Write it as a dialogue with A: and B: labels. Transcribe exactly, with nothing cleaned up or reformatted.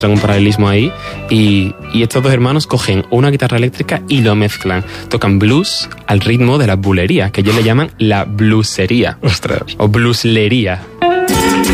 A: un paralelismo ahí y, y estos dos hermanos cogen una guitarra eléctrica y lo mezclan, tocan blues al ritmo de la bulería, que ellos le llaman la bluesería.
B: Ostras.
A: O blueslería,